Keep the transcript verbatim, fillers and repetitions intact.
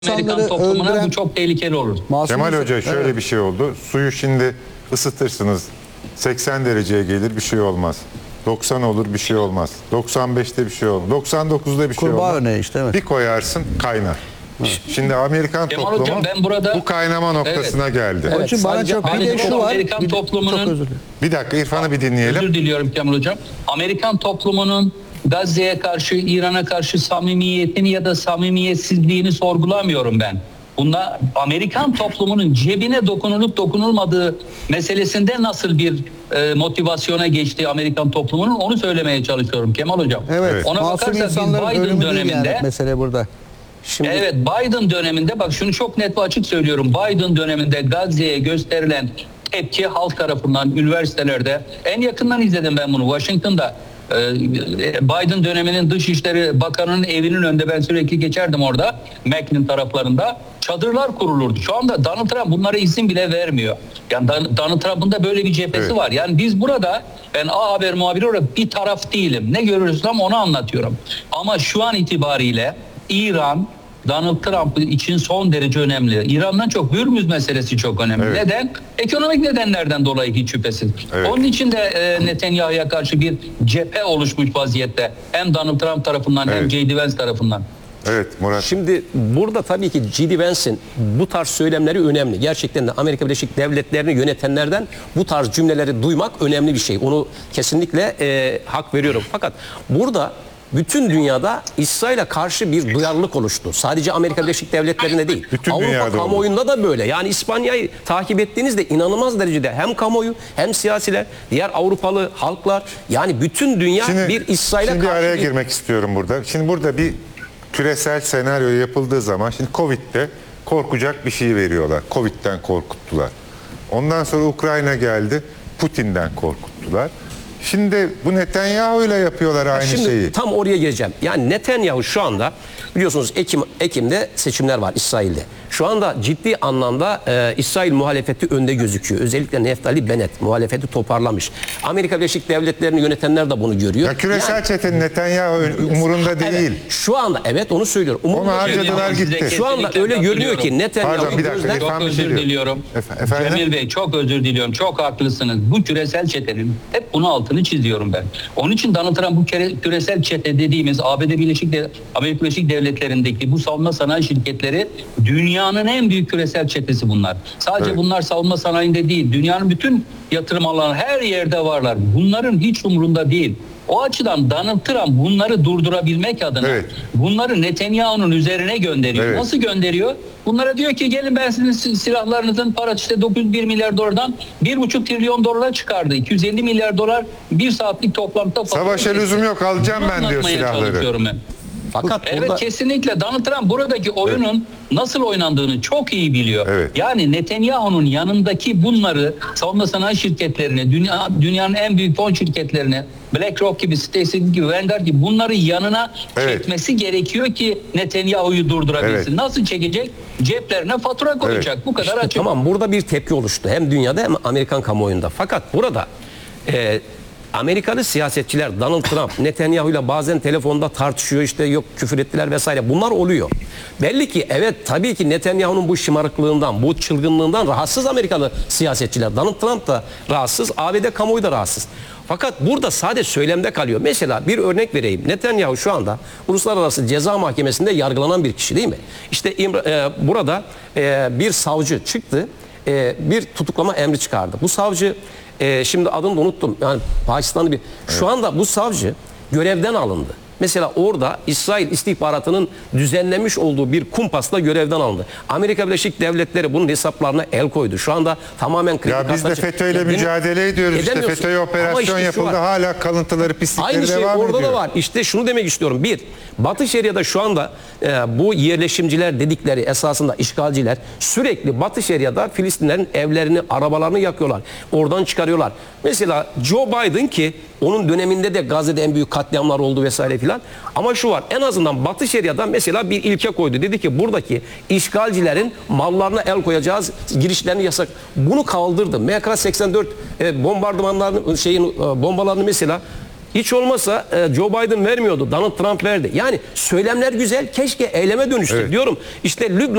Amerikan toplumuna bu çok tehlikeli olur. Kemal Hoca şöyle evet. bir şey oldu. Suyu şimdi ısıtırsınız. seksen dereceye gelir bir şey olmaz. doksan olur bir şey olmaz. doksan beşte bir şey olmaz. doksan dokuzda bir şey Kurbağa olmaz. örneği işte, evet. Bir koyarsın kaynar. Şimdi Amerikan Kemal toplumu Hocam, ben burada- bu kaynama noktasına Evet. geldi. Onun için bana sadece çok bir de Amerikan- şu var. Amerikan bir de- toplumunun- çok özür dilerim. Bir dakika İrfan'ı bir dinleyelim. Özür diliyorum Kemal Hocam. Amerikan toplumunun Gazze'ye karşı, İran'a karşı samimiyetini ya da samimiyetsizliğini sorgulamıyorum ben. Bunda Amerikan toplumunun cebine dokunulup dokunulmadığı meselesinde nasıl bir e, motivasyona geçti Amerikan toplumunun, onu söylemeye çalışıyorum Kemal Hocam. Evet. Ona Masum bakarsak biz insanların Biden ölümü değil döneminde yani mesele burada. Şimdi Evet, Biden döneminde, bak şunu çok net ve açık söylüyorum. Biden döneminde Gazze'ye gösterilen tepki halk tarafından üniversitelerde, en yakından izledim ben bunu Washington'da. Ee, Biden döneminin Dışişleri Bakanı'nın evinin önünde ben sürekli geçerdim orada. McLean taraflarında. Çadırlar kurulurdu. Şu anda Donald Trump bunlara izin bile vermiyor. Yani Donald Trump'ın da böyle bir cephesi Evet. var. Yani biz burada, ben A Haber muhabiri olarak bir taraf değilim. Ne görürsem onu anlatıyorum. Ama şu an itibariyle İran Donald Trump için son derece önemli. İran'dan çok Hürmüz meselesi çok önemli. Evet. Neden? Ekonomik nedenlerden dolayı hiç şüphesiz. Evet. Onun için de e, Netanyahu'ya karşı bir cephe oluşmuş vaziyette. Hem Donald Trump tarafından hem Evet. J D Vance tarafından. Evet Murat. Şimdi burada tabii ki J D Vance'in bu tarz söylemleri önemli. Gerçekten de Amerika Birleşik Devletleri'ni yönetenlerden bu tarz cümleleri duymak önemli bir şey. Onu kesinlikle e, hak veriyorum. Fakat burada bütün dünyada İsrail'e karşı bir duyarlılık oluştu. Sadece Amerika Birleşik Devletleri'ne değil. Bütün Avrupa dünyada kamuoyunda da böyle. Yani İspanya'yı takip ettiğinizde inanılmaz derecede hem kamuoyu hem siyasiler, diğer Avrupalı halklar, yani bütün dünya Şimdi, bir İsrail'e şimdi bir karşı araya bir... girmek istiyorum burada. Şimdi burada bir küresel senaryo yapıldığı zaman, şimdi Covid'de korkacak bir şey veriyorlar. Covid'den korkuttular. Ondan sonra Ukrayna geldi, Putin'den korkuttular. Şimdi bu Netanyahu ile yapıyorlar aynı Şimdi şeyi. tam oraya geleceğim. Yani Netanyahu şu anda biliyorsunuz Ekim Ekim'de seçimler var İsrail'de. Şu anda ciddi anlamda e, İsrail muhalefeti önde gözüküyor. Özellikle Naftali Bennett muhalefeti toparlamış. Amerika Birleşik Devletleri'ni yönetenler de bunu görüyor. Ya küresel Yani- çetenin Netanyahu umurunda değil. Evet, şu anda evet onu söylüyorum. Umurumda Onu harcadılar değil. gitti. Şu anda öyle görünüyor ki Netanyahu Pardon, bir dakika, gözden... efendim. Çok bir şey özür diyor. diliyorum. Efe- efendim? Cemil Bey, çok özür diliyorum. Çok haklısınız. Bu küresel çetenin hep bunu altını çiziyorum ben. Onun için Donald Trump bu kere, küresel çete dediğimiz A B D Birleşik De Amerika Birleşik Devletleri'ndeki bu savunma sanayi şirketleri dünyanın en büyük küresel çetesi bunlar. Sadece Evet. bunlar savunma sanayinde değil. Dünyanın bütün yatırım alanı her yerde varlar. Bunların hiç umurunda değil. O açıdan Donald Trump bunları durdurabilmek adına Evet. bunları Netanyahu'nun üzerine gönderiyor. Evet. Nasıl gönderiyor? Bunlara diyor ki gelin ben sizin silahlarınızın parası işte dokuz yüz bir milyar dolardan bir buçuk trilyon dolara çıkardı. iki yüz elli milyar dolar bir saatlik toplantıda. Savaşa lüzum yok, alacağım Bunu ben diyor anlatmaya silahları. çalışıyorum ben. Fakat Evet, burada... kesinlikle Donald Trump buradaki oyunun nasıl oynandığını çok iyi biliyor. Evet. Yani Netanyahu'nun yanındaki bunları savunma sanayi şirketlerini, dünya, dünyanın en büyük fon şirketlerini, BlackRock gibi, Stacey gibi, Vanguard gibi bunları yanına Evet. çekmesi gerekiyor ki Netanyahu'yu durdurabilsin. Evet. Nasıl çekecek? Ceplerine fatura koyacak. Bu kadar İşte açık. tamam, burada bir tepki oluştu hem dünyada hem Amerikan kamuoyunda. Fakat burada e, Amerikalı siyasetçiler Donald Trump Netanyahu ile bazen telefonda tartışıyor, işte yok küfür ettiler vesaire, bunlar oluyor. Belli ki evet, tabii ki Netanyahu'nun bu şımarıklığından, bu çılgınlığından rahatsız Amerikalı siyasetçiler. Donald Trump da rahatsız, A B D kamuoyu da rahatsız. Fakat burada sadece söylemde kalıyor. Mesela bir örnek vereyim. Netanyahu şu anda Uluslararası Ceza Mahkemesi'nde yargılanan bir kişi değil mi? İşte İmra, e, burada e, bir savcı çıktı, e, bir tutuklama emri çıkardı. Bu savcı, e, şimdi adını da unuttum. Yani Pakistanlı bir. Şu anda bu savcı görevden alındı. Mesela orada İsrail istihbaratının düzenlemiş olduğu bir kumpasla görevden alındı. Amerika Birleşik Devletleri bunun hesaplarına el koydu. Şu anda tamamen kritik Ya biz de hasta- FETÖ'yle Ya benim- mücadele ediyoruz. İşte Edemiyorsun. FETÖ'ye Ama operasyon işte şu yapıldı. var. Hala kalıntıları, pislikleri Aynı şey devam orada ediyor. da var. İşte şunu demek istiyorum. Bir, Batı Şeria'da şu anda e, bu yerleşimciler dedikleri esasında işgalciler sürekli Batı Şeria'da Filistinlerin evlerini, arabalarını yakıyorlar. Oradan çıkarıyorlar. Mesela Joe Biden, ki onun döneminde de Gazze'de en büyük katliamlar oldu vesaire filan. Ama şu var, en azından Batı Şeria'da mesela bir ilke koydu. Dedi ki buradaki işgalcilerin mallarına el koyacağız, girişlerini yasak. Bunu kaldırdı. M K seksen dört e, bombardımanlarını, şeyin e, bombalarını mesela Hiç olmasa e, Joe Biden vermiyordu. Donald Trump verdi. Yani söylemler güzel. Keşke eyleme dönüşse Evet. diyorum. İşte Lübnan